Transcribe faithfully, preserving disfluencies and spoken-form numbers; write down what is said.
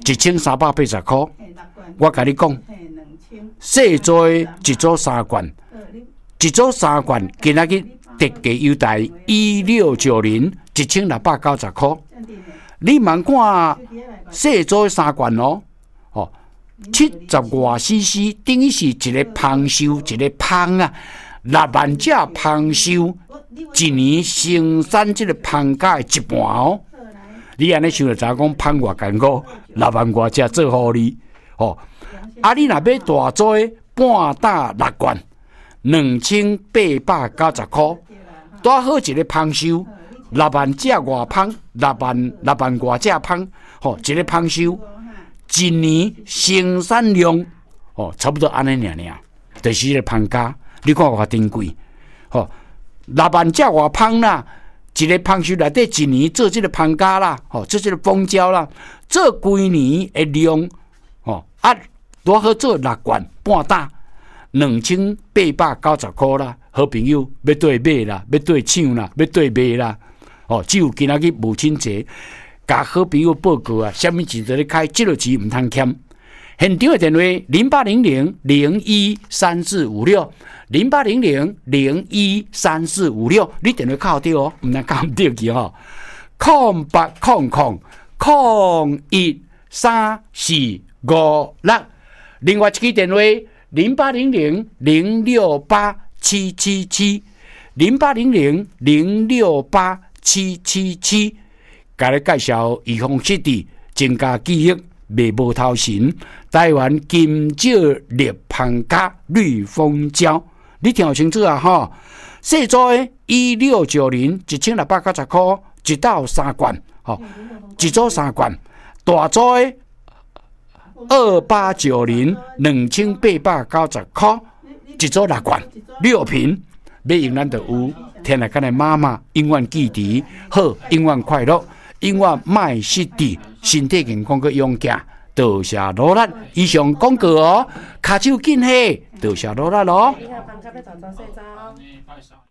一千三百八十块。我甲你讲，细组的一组三罐，一组三罐，今仔日特价优待一六九零，一千六百九十块。你慢看细组的三罐哦，哦，七十外 C C， 等于是一个芳寿，一个芳啊，六万只芳寿，一年生产这个芳价的一半哦。你安尼想就知影讲芳偌艰苦，六万外只做互你哦。啊，你若要大组的半打六罐，两千八百九十块，多好一个芳寿。六万只外芳，六万六万外只芳，吼、哦，一个芳寿，一年生产量，哦，差不多安尼尔尔，就是一个芳价，你看偌珍贵，吼、哦，六万只外芳啦，一个芳寿内底一年做这个芳价啦，吼、哦，做这个蜂胶啦，做规年的量，吼、哦，啊，多好做六罐半打，两千八百九十块啦，好朋友要对买啦，要对抢啦，要对卖啦。哦，只有今仔日母亲节，甲好朋友报告啊，什么钱都咧开，这个钱唔通欠。现场的电话零八零零零一三四五六零八零零零一三四五六，你电话靠对哦，唔能靠唔对去吼。空八空空空一三四五六，另外一支电话零八零零零六八七七七零八零零零六八。七七七，甲你介绍预防失智，增加记忆，袂无头神。台湾金蕉绿芳加绿蜂胶，你听清楚啊吼！细组的一六九零，一千六百九十块，一到三罐，吼、哦，一组三罐。大组的二八九零，两千八百九十块，一组六罐，六瓶，买用咱就有。天来干的妈妈永远记住好，永远快乐，永远卖失智，身体健康个勇敢。多谢罗兰，以上广告哦，卡手紧嘿，多谢罗兰咯。